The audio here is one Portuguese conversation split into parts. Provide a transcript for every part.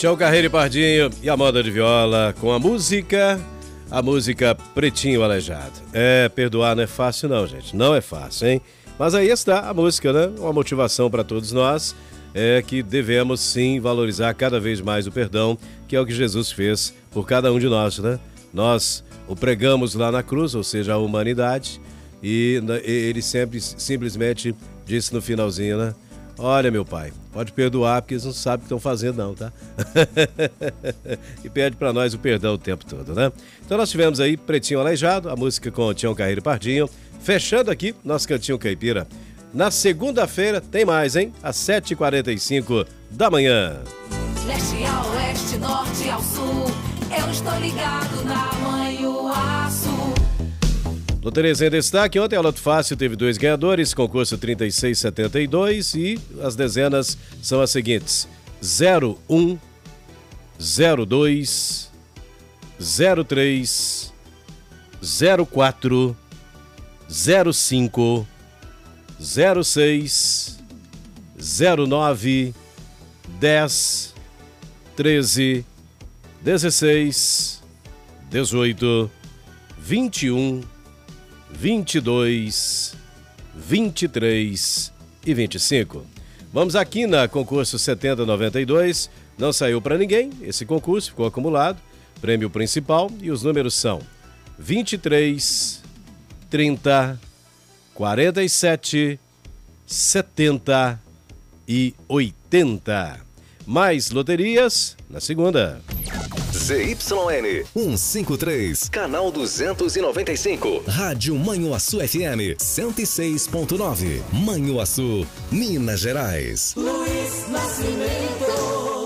Tião Carreiro e Pardinho e a moda de viola com a música Pretinho Aleijado. Perdoar não é fácil não, gente, não é fácil, hein? Mas aí está a música, né? Uma motivação para todos nós, que devemos sim valorizar cada vez mais o perdão, que é o que Jesus fez por cada um de nós, né? Nós o pregamos lá na cruz, ou seja, a humanidade, e ele simplesmente disse no finalzinho, né? Olha, meu pai, pode perdoar porque eles não sabem o que estão fazendo não, tá? E pede pra nós o perdão o tempo todo, né? Então nós tivemos aí Pretinho Aleijado, a música com o Tião Carreiro e Pardinho, fechando aqui nosso Cantinho Caipira. Na segunda-feira tem mais, hein? Às 7h45 da manhã. Leste a oeste, norte ao sul, eu estou ligado na Manhuaçu. Loterias em destaque, ontem a Loto Fácil teve 2 ganhadores, concurso 3672 e as dezenas são as seguintes: 01, 02, 03, 04, 05, 06, 09, 10, 13, 16, 18, 21, 22, 23 e 25. Vamos aqui na concurso 7092. Não saiu para ninguém esse concurso, ficou acumulado. Prêmio principal e os números são 23, 30, 47, 70 e 80. Mais loterias na segunda. ZYN 153, canal 295, Rádio Manhuaçu FM 106.9, Manhuaçu, Minas Gerais. Luiz Nascimento.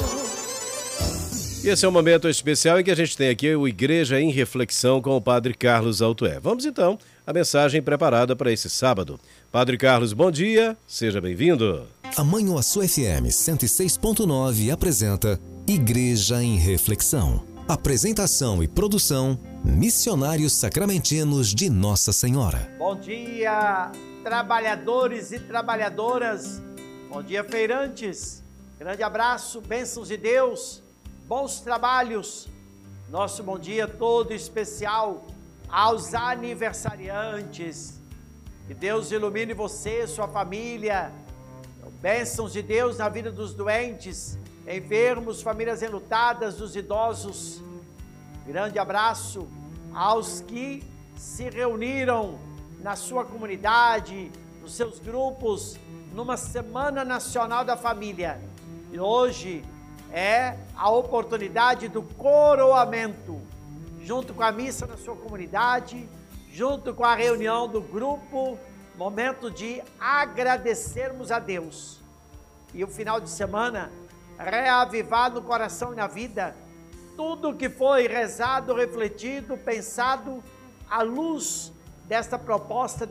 E esse é um momento especial em que a gente tem aqui o Igreja em Reflexão com o Padre Carlos Altué. Vamos então à mensagem preparada para esse sábado. Padre Carlos, bom dia, seja bem-vindo. A Manhuaçu FM 106.9 apresenta Igreja em Reflexão. Apresentação e produção, Missionários Sacramentinos de Nossa Senhora. Bom dia, trabalhadores e trabalhadoras. Bom dia, feirantes. Grande abraço, bênçãos de Deus, bons trabalhos. Nosso bom dia todo especial aos aniversariantes. Que Deus ilumine você, sua família. Bênçãos de Deus na vida dos doentes, enfermos, famílias enlutadas, dos idosos. Grande abraço aos que se reuniram na sua comunidade, nos seus grupos, numa Semana Nacional da Família. E hoje é a oportunidade do coroamento, junto com a missa na sua comunidade, junto com a reunião do grupo, momento de agradecermos a Deus. E o final de semana, reavivar no coração e na vida tudo que foi rezado, refletido, pensado à luz desta proposta